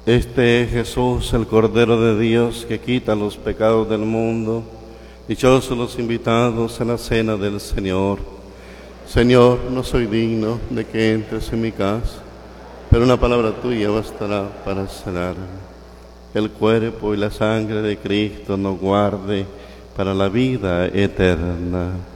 Este es Jesús, el Cordero de Dios, que quita los pecados del mundo. Dichosos los invitados a la cena del Señor. Señor, no soy digno de que entres en mi casa, pero una palabra tuya bastará para sanarme. El cuerpo y la sangre de Cristo nos guarde para la vida eterna.